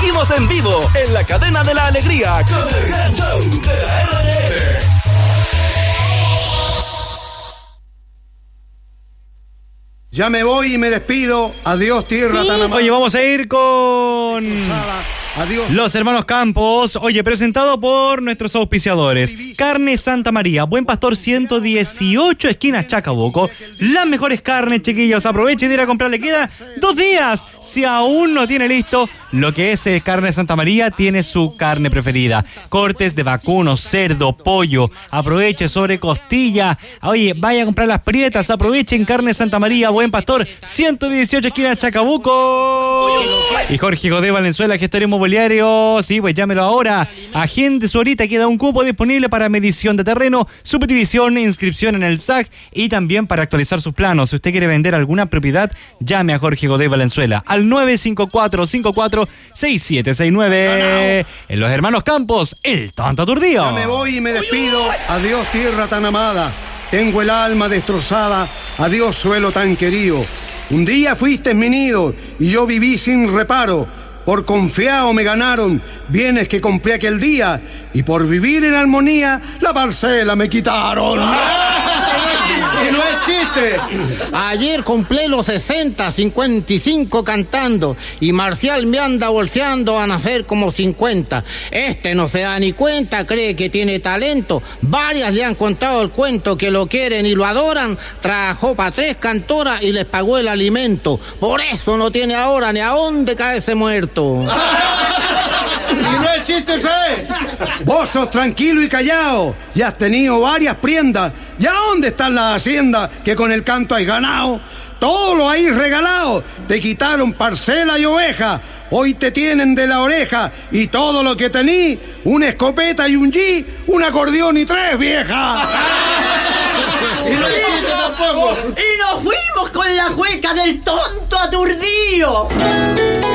Seguimos en vivo en la cadena de la alegría con el gran show de la RDS. Ya me voy y me despido. Adiós, tierra tan amada. Oye, vamos a ir con Adiós. los hermanos Campos. Oye, presentado por nuestros auspiciadores. Carne Santa María, Buen Pastor 118, esquina Chacabuco. Las mejores carnes, chiquillos. Aprovechen de ir a comprar. Le queda 2 días. Si aún no tiene listo lo que es Carne Santa María, tiene su carne preferida. Cortes de vacuno, cerdo, pollo. Aproveche sobre costilla. Oye, vaya a comprar las prietas. Aprovechen Carne Santa María, Buen Pastor 118, esquina Chacabuco. Y Jorge Godé Valenzuela, gestor inmobiliario. Sí, pues llámelo ahora. Agende su horita. Queda un cupo disponible para medición de terreno, subdivisión, inscripción en el SAC y también para actualizar sus planos. Si usted quiere vender alguna propiedad, llame a Jorge Godé Valenzuela al 954-54-6769. En los hermanos Campos, el tonto aturdido. Ya me voy y me despido. Adiós, tierra tan amada. Tengo el alma destrozada. Adiós, suelo tan querido. Un día fuiste mi nido y yo viví sin reparo. Por confiado me ganaron bienes que compré aquel día y por vivir en armonía la parcela me quitaron. Y no es chiste. Ayer compré los 60, 55 cantando y Marcial me anda bolseando a nacer como 50. Este no se da ni cuenta, cree que tiene talento. Varias le han contado el cuento que lo quieren y lo adoran. Trabajó para 3 cantoras y les pagó el alimento. Por eso no tiene ahora ni a dónde caerse muerto. Y no es chiste, ¿sabes? Vos sos tranquilo y callado y has tenido varias prendas. ¿Ya dónde están las haciendas que con el canto hay ganado? Todo lo hay regalado. Te quitaron parcela y oveja. Hoy te tienen de la oreja y todo lo que tení, una escopeta y un G, un acordeón y 3 viejas. Y no es chiste tampoco. Y nos fuimos con la cueca del tonto aturdido.